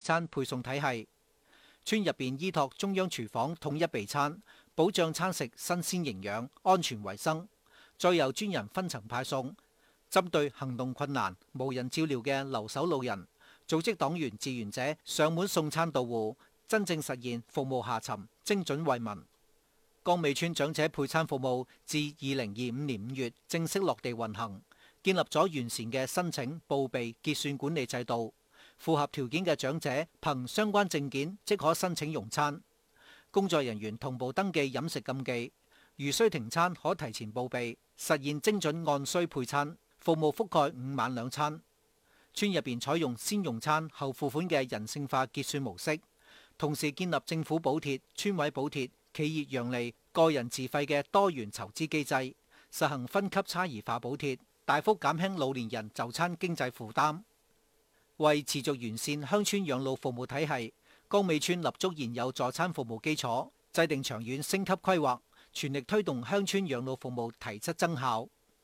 餐配送體系。村入邊依託中央廚房統一備餐，保障餐食新鮮營養、安全衛生。再由專人分層派送，針對行動困難、無人照料嘅留守老人，組織黨員志願者上門送餐到戶，真正實現服務下沉、精準惠民。江尾村長者配餐服務自2025年5月正式落地運行，建立咗完善嘅申請、報備、結算管理制度。符合條件嘅長者憑相關證件即可申請用餐。工作人員同步登記飲食禁忌，如需停餐可提前報備，實現精準按需配餐。服務覆蓋5晚2餐。村入邊採用先用餐後付款嘅人性化結算模式，同時建立政府補貼、村委補貼、企業讓利、個人自費嘅多元籌資機制，實行分級差異化補貼，大幅減輕老年人就餐經濟負擔。為持續完善鄉村養老服務體系，江尾村立足現有助餐服務基礎，制定長遠升級規劃，全力推動鄉村養老服務提質增效。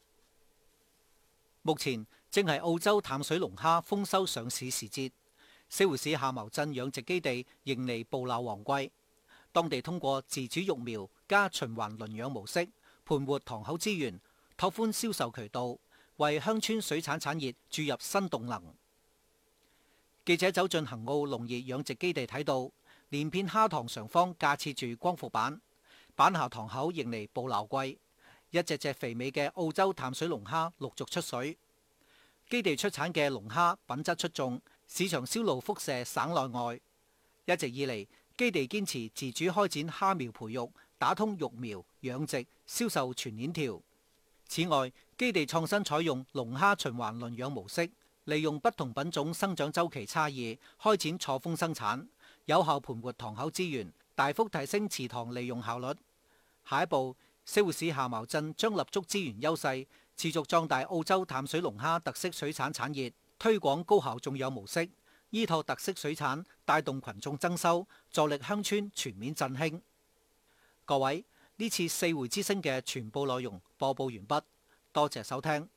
目前正係澳洲淡水龍蝦豐收上市時節，社會市下茅鎮養殖基地迎嚟捕撈旺季。當地通過自主育苗加循環輪養模式，盤活塘口資源，拓寬銷售渠道，為鄉村水產產業注入新動能。記者走進恒澳農業養殖基地睇到，連片蝦塘上方架設住光伏板，板下塘口迎嚟捕撈季，一隻隻肥美嘅澳洲淡水龍蝦陸續出水。基地出產嘅龍蝦品質出眾，市場銷路輻射省內外。一直以嚟，基地堅持自主開展蝦苗培育，打通育苗、養殖、銷售全鏈條。此外，基地創新採用龍蝦循環輪養模式，利用不同品種生長週期差異，開展錯峰生產，有效盤活塘口資源，大幅提升池塘利用效率。下一步，社會市下茅鎮將立足資源優勢，持續壯大澳洲淡水龍蝦特色水產產業，推廣高效種養模式，依託特色水產，帶動群眾增收，助力鄉村全面振興。各位，呢次四會之聲嘅全部內容播報完畢，多謝收聽。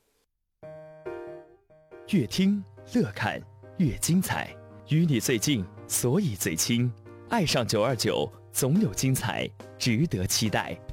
越聽樂看越精彩，與你最近，所以最親。愛上929，總有精彩，值得期待。